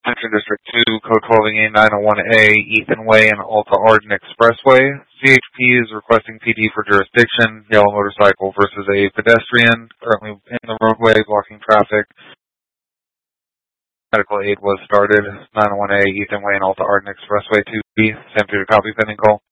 Central District 2, Code 12A 901A, Ethan Way and Alta Arden Expressway. CHP is requesting PD for jurisdiction. Yellow motorcycle versus a pedestrian currently in the roadway blocking traffic. Medical aid was started. 901A, Ethan Way and Alta Arden Expressway 2B. Same to the copy pending call.